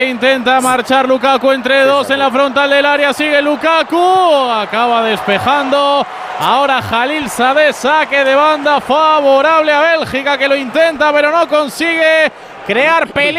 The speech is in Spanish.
Intenta marchar Lukaku entre dos en la frontal del área. Sigue Lukaku. Acaba despejando. Ahora Jalil Sadé, saque de banda favorable a Bélgica, que lo intenta pero no consigue crear peligro.